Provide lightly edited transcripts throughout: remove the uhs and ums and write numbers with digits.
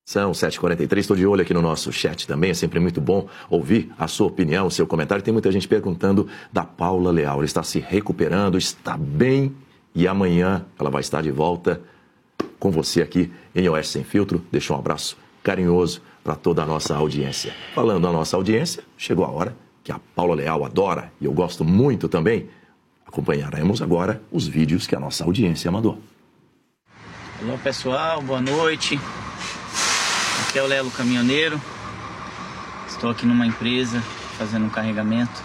São 7h43, estou de olho aqui no nosso chat também, é sempre muito bom ouvir a sua opinião, o seu comentário. Tem muita gente perguntando da Paula Leal, ela está se recuperando, está bem e amanhã ela vai estar de volta com você aqui em Oeste Sem Filtro. Deixa um abraço carinhoso para toda a nossa audiência. Falando da nossa audiência, chegou a hora que a Paula Leal adora e eu gosto muito também. Acompanharemos agora os vídeos que a nossa audiência mandou. Olá pessoal, boa noite. Aqui é o Lelo Caminhoneiro. Estou aqui numa empresa fazendo um carregamento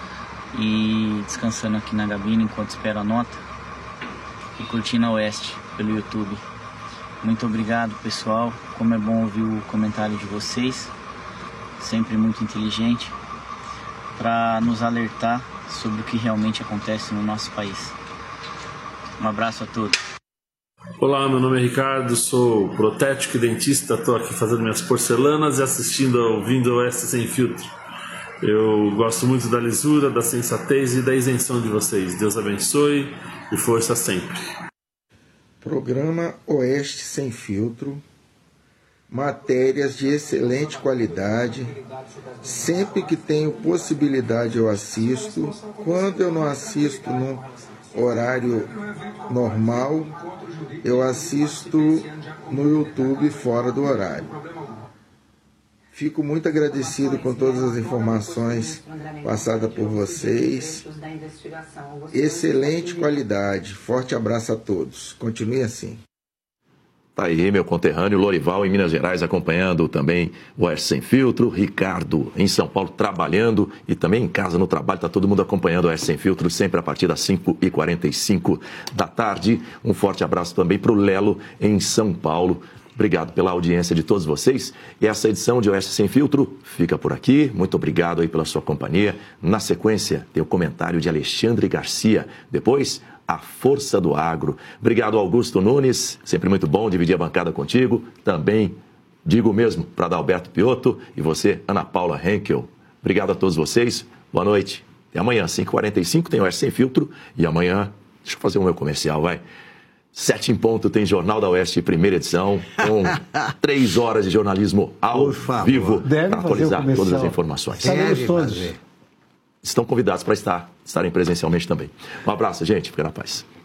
e descansando aqui na cabine enquanto espero a nota e curtindo a Oeste pelo YouTube. Muito obrigado pessoal, como é bom ouvir o comentário de vocês, sempre muito inteligente, para nos alertar sobre o que realmente acontece no nosso país. Um abraço a todos. Olá, meu nome é Ricardo, sou protético e dentista, estou aqui fazendo minhas porcelanas e ouvindo Oeste Sem Filtro. Eu gosto muito da lisura, da sensatez e da isenção de vocês. Deus abençoe e força sempre. Programa Oeste Sem Filtro, matérias de excelente qualidade. Sempre que tenho possibilidade eu assisto. Quando eu não assisto no horário normal, eu assisto no YouTube fora do horário. Fico muito agradecido com todas as informações passadas por vocês. Excelente qualidade. Forte abraço a todos. Continue assim. Tá aí meu conterrâneo Lorival em Minas Gerais acompanhando também o Oeste Sem Filtro, Ricardo em São Paulo trabalhando e também em casa no trabalho, tá todo mundo acompanhando o Oeste Sem Filtro sempre a partir das 5h45 da tarde. Um forte abraço também para o Lelo em São Paulo. Obrigado pela audiência de todos vocês. E essa edição de Oeste Sem Filtro fica por aqui. Muito obrigado aí pela sua companhia. Na sequência tem o comentário de Alexandre Garcia. Depois, a força do agro. Obrigado, Augusto Nunes. Sempre muito bom dividir a bancada contigo. Também digo mesmo para Adalberto Piotto e você, Ana Paula Henkel. Obrigado a todos vocês. Boa noite. Até amanhã, 5h45, tem Oeste Sem Filtro. E amanhã, deixa eu fazer o meu comercial, vai. 7 em ponto, tem Jornal da Oeste, primeira edição, com 3 horas de jornalismo ao vivo para atualizar todas as informações. Sabemos todos. Estão convidados para estarem presencialmente também. Um abraço, gente. Fica na paz.